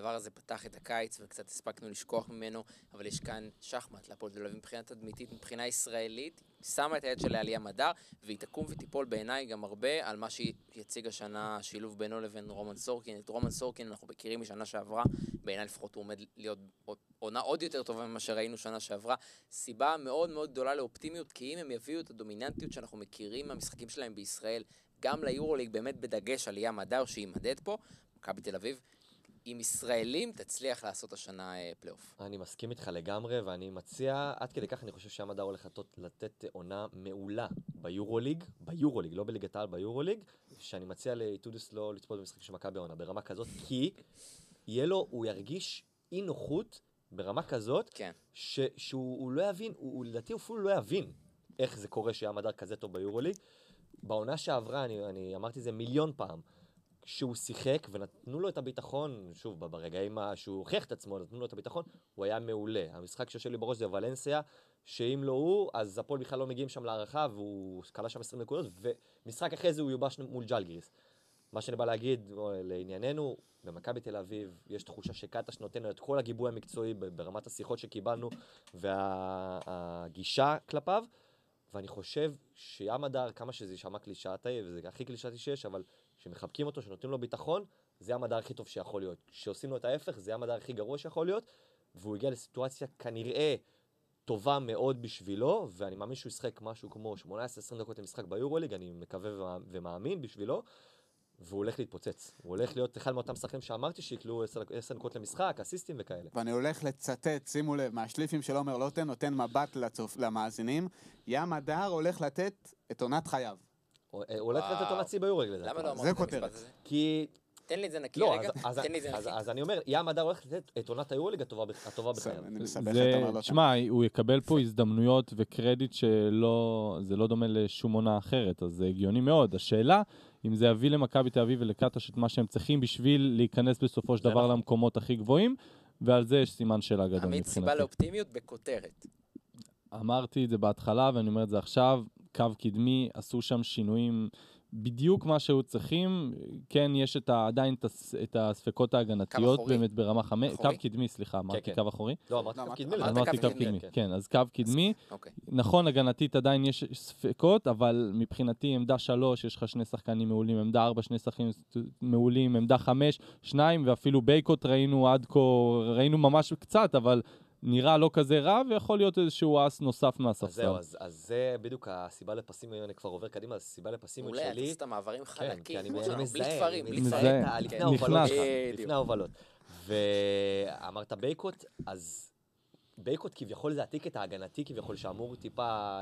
הדבר הזה פתח את הקיץ וקצת הספקנו לשכוח ממנו, אבל יש כאן שחמט להפועל תל אביב מבחינה תדמיתית, מבחינה ישראלית, שמה את היד שלה עלייה מדר, והיא תקום ותיפול בעיניי גם הרבה על מה שהיא יציג השנה, שילוב בינו לבין רומן סורקין. את רומן סורקין אנחנו מכירים משנה שעברה, בעיניי לפחות הוא עומד להיות עונה עוד יותר טובה ממה שראינו שנה שעברה. סיבה מאוד מאוד גדולה לאופטימיות, כי אם הם יביאו את הדומיננטיות שאנחנו מכירים מהמשחקים שלהם בישראל, גם ליורוליג באמת בדגש על ים הדר שימדד פה, מכבי תל אביב, עם ישראלים תצליח לעשות השנה פלייאוף. אני מסכים איתך לגמרי, ואני מציע, עד כדי כך אני חושב שים הדר הולך לתת עונה מעולה ביורוליג, לא בליגת העל, ביורוליג, שאני מציע לאיטודס לא לצפות במשחק של מכבי העונה, ברמה כזאת, כי יהיה לו, הוא ירגיש אי נוחות ברמה כזאת, כן. שהוא לא יבין, הוא לדעתי אפילו לא יבין איך זה קורה שים הדר כזה טוב ביורוליג. בעונה שעברה, אני אמרתי זה מיליון פעם, שהוא שיחק ונתנו לו את הביטחון, שוב, ברגעים שהוא הוכיח את עצמו, נתנו לו את הביטחון, הוא היה מעולה. המשחק שיושב לי בראש זה ולנסיה, שאם לא הוא, אז הפועל בכלל לא מגיעים שם להערכה, והוא קלה שם 20 נקודות, ומשחק אחרי זה הוא יובש מול ג'לגיריס. מה שאני בא להגיד לענייננו, במכבי תל אביב יש תחושה שקטש נותן לו את כל הגיבוי המקצועי ברמת השיחות שקיבלנו, והגישה כלפיו, ואני חושב שים הדר, כמה שזה יישמע קלישאתי, וזה הכי קלישאתי שיש, אבל שמחבקים אותו, שנותנים לו ביטחון, זה ים הדר הכי טוב שיכול להיות. כשעושים לו את ההפך, זה ים הדר הכי גרוע שיכול להיות, והוא הגיע לסיטואציה כנראה טובה מאוד בשבילו, ואני מאמין שהוא ישחק משהו כמו 18-20 דקות למשחק ביורוליג, אני מקווה ומאמין בשבילו, והוא הולך להתפוצץ. הוא הולך להיות אחד מאותם שחקנים שאמרתי שיקלו 10 דקות למשחק, אסיסטים וכאלה. ואני הולך לצטט, שימו לב, מהשליפים של עומר לוטן, נותן מבט למאזינים, ים הדר הולך לתת את עונת חייו. הוא הולך לתת עונת צי ביורוליג לדעתי. למה לא אמרת זה את כותרת. המשפט הזה? כי... תן לי את זה נקי לא, רגע. תן לי את זה נקי. אז אני אומר, ים הדר הולך לתת את עונת היורוליג הטובה בחייו. אני מסבך את עומר לוטן. תשמע, הוא יקבל פה הזדמנויות וקרדיט שזה לא דומה לשום עונה אחרת, אז זה הגיוני מאוד. השאלה, אם זה יביא למכבי תל אביב ולקטש את מה שהם צריכים בשביל להיכנס בסופו של דבר למקומות הכי גבוהים, ועל זה יש סימן שאלה גדול מבחינתי. סיבה לאופטימיות בכותרת. אמרתי את זה בהתחלה ואני אומר את זה עכשיו, קו קדמי, עשו שם שינויים בדיוק מה שהיו צריכים, כן, יש עדיין את הספקות ההגנתיות, באמת ברמה 5, קו קדמי, סליחה, אמרתי קו אחורי? לא, אמרתי קו קדמי. אמרתי קו קדמי, כן, אז קו קדמי, נכון, הגנתית עדיין יש ספקות, אבל מבחינתי עמדה 3, יש לך 2 שחקנים מעולים, עמדה 4, 2 שחקנים מעולים, עמדה 5, 2, ואפילו בייקוט ראינו עד כה, ראינו ממש קצת, אבל נראה לא כזה רע, ויכול להיות איזשהו אס נוסף מהספסל. אז זה בדיוק הסיבה לפסימיות, אני כבר עובר קדימה, הסיבה לפסימיות שלי. אולי, אתה מעברים חלקים. כן, כי אני מזהה, לפני ההובלות. ואמרת בייקוט, אז בייקוט כביכול זה עתיק את ההגנתי, כביכול שאמור טיפה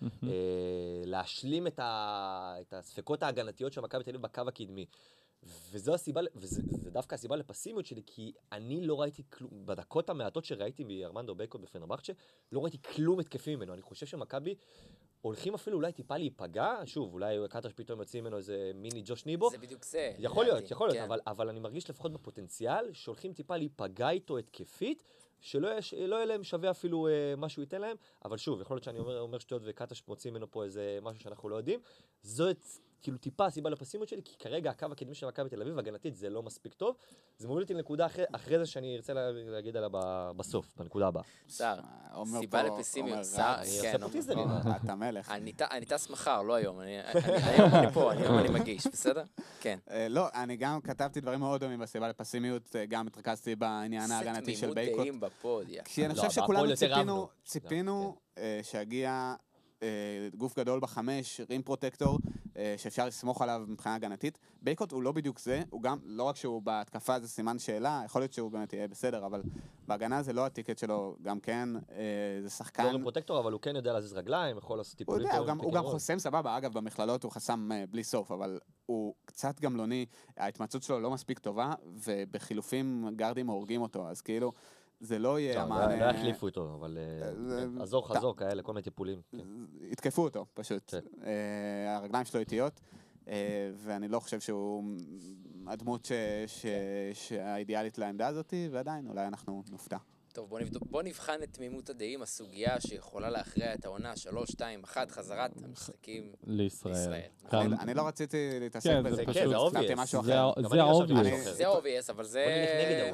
להשלים את הספקות ההגנתיות של מכבי תל אביב בקו הקדמי. וזה דווקא הסיבה לפסימיות שלי, כי אני לא ראיתי כלום, בדקות המעטות שראיתי מארמנדו בייקוט בפנרבחצ'ה, לא ראיתי כלום התקפי ממנו. אני חושב שמכבי הולכים אפילו אולי טיפה להיפגע, שוב, אולי קטש פתאום יוצאים ממנו איזה מיני ג'וש ניבו. זה בדיוק זה. יכול להיות, אבל אני מרגיש לפחות בפוטנציאל, שהולכים טיפה להיפגע איתו התקפית, שלא יהיה להם שווה אפילו משהו ייתן להם, אבל שוב, יכול להיות שאני אומר שטויות וקטש מוצאים ממנו פה איזה משהו שאנחנו לא יודעים. זאת כאילו טיפה הסיבה לפסימיות שלי, כי כרגע הקו הקדמי של מכבי תל אביב, הגנתית, זה לא מספיק טוב. זה מוביל אותי לנקודה אחרי זה שאני ארצה להגיד עליה בסוף, בנקודה הבאה. שר, סיבה לפסימיות, כן, אתה מלך. אני טס מחר, לא היום. היום אני פה, היום אני מגיש, בסדר? כן. לא, אני גם כתבתי דברים מאוד דומים בסיבה לפסימיות, גם התרכזתי בעניין ההגנתי של בייקוט. תמימות דעים בפוד, כי אני חושב שכולנו ציפינו שהגיע גוף גדול בחמש, רים פרוטקטור, שאפשר לסמוך עליו מבחינה הגנתית. בייקוט הוא לא בדיוק זה, הוא גם, לא רק שהוא בהתקפה זה סימן שאלה, יכול להיות שהוא באמת יהיה בסדר, אבל בהגנה זה לא הטיקט שלו, גם כן, זה שחקן... לא רים פרוטקטור, אבל הוא כן יודע להזיז רגליים, יכול לעשות טיפולים. הוא גם חוסם סבבה, אגב, במכללות הוא חסם בלי סוף, אבל הוא קצת גמלוני, ההתמצאות שלו לא מספיק טובה, ובחילופים גרדים הורגים אותו, אז כאילו... זה לא יהיה... לא יחליפו אותו, אבל עזור חזור כאלה, כל מיני טיפולים. התקפו אותו, פשוט. הרגליים שלו איטיות, ואני לא חושב שהוא הדמות שהאידיאלית לעמדה הזאת, ועדיין, אולי אנחנו נופתע. טוב, בוא נבחן את תמימות הדעים, הסוגיה שיכולה להכריע את העונה 3, 2, 1, חזרת המשחקים לישראל. אני לא רציתי להתעסק בזה, כן, זה obvious. זה obvious. זה obvious, אבל זה...